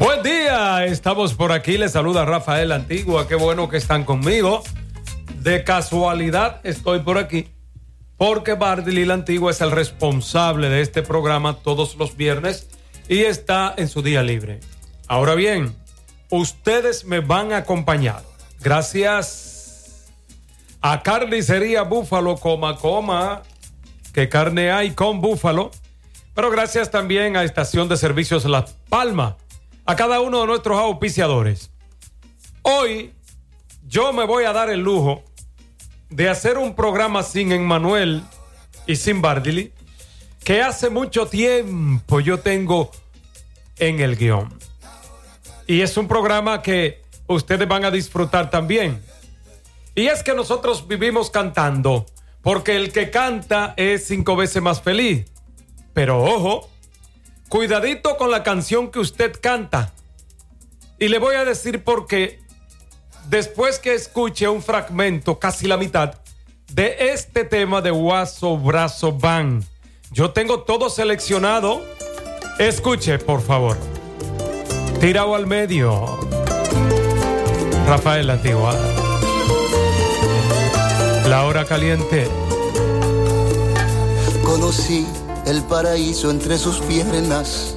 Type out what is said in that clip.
Buen día, estamos por aquí, les saluda Rafael Antigua, qué bueno que están conmigo. De casualidad estoy por aquí, porque Bardily la Antigua es el responsable de este programa todos los viernes y está en su día libre. Ahora bien, ustedes me van a acompañar. Gracias a Carnicería Búfalo, que carne hay con búfalo. Pero gracias también a Estación de Servicios La Palma, a cada uno de nuestros auspiciadores. Hoy yo me voy a dar el lujo de hacer un programa sin Emmanuel y sin Bardily, que hace mucho tiempo yo tengo en el guión. Y es un programa que ustedes van a disfrutar también. Y es que nosotros vivimos cantando, porque el que canta es 5 veces más feliz. Pero ojo, cuidadito con la canción que usted canta. Y le voy a decir por qué después que escuche un fragmento, casi la mitad, de este tema de Guaso Brazo Band. Yo tengo todo seleccionado. Escuche, por favor. Tirado al medio. Rafael Antigua. La hora caliente. Conocí el paraíso entre sus piernas.